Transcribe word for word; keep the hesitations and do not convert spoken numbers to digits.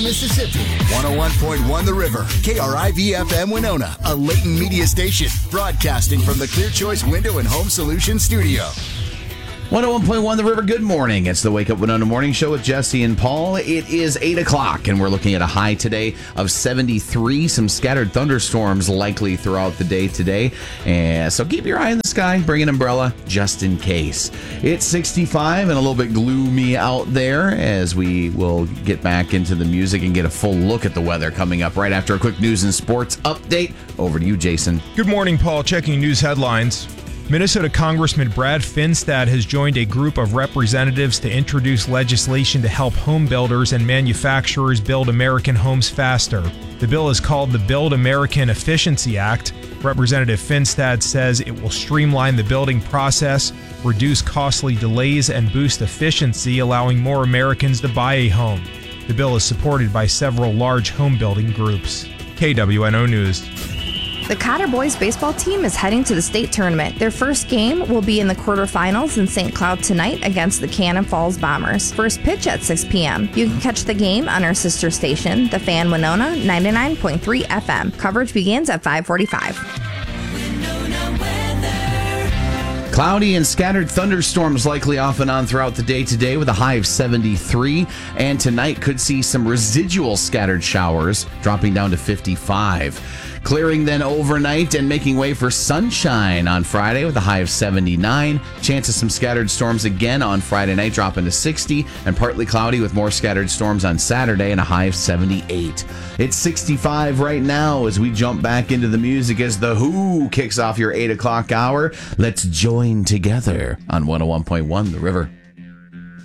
Mississippi. one oh one point one The River. K R I V F M Winona, a Leighton media station. Broadcasting from the Clear Choice Window and Home Solutions studio. one oh one point one The River, good morning. It's the Wake Up Winona Morning Show with Jesse and Paul. It is eight o'clock, and we're looking at a high today of seventy-three. Some scattered thunderstorms likely throughout the day today. And so keep your eye in the sky. Bring an umbrella just in case. It's sixty-five and a little bit gloomy out there as we will get back into the music and get a full look at the weather coming up right after a quick news and sports update. Over to you, Jason. Good morning, Paul. Checking news headlines. Minnesota Congressman Brad Finstad has joined a group of representatives to introduce legislation to help home builders and manufacturers build American homes faster. The bill is called the Build American Efficiency Act. Representative Finstad says it will streamline the building process, reduce costly delays, and boost efficiency, allowing more Americans to buy a home. The bill is supported by several large home building groups. K W N O News. The Cotter boys baseball team is heading to the state tournament. Their first game will be in the quarterfinals in Saint Cloud tonight against the Cannon Falls Bombers. First pitch at six p.m. You can catch the game on our sister station, The Fan Winona, ninety-nine point three F M. Coverage begins at five forty-five. Cloudy and scattered thunderstorms likely off and on throughout the day today with a high of seventy-three. And tonight could see some residual scattered showers dropping down to fifty-five. Clearing then overnight and making way for sunshine on Friday with a high of seventy-nine. Chance of some scattered storms again on Friday night, dropping to sixty. And partly cloudy with more scattered storms on Saturday and a high of seventy-eight. It's sixty-five right now as we jump back into the music as The Who kicks off your eight o'clock hour. Let's join together on one oh one point one The River.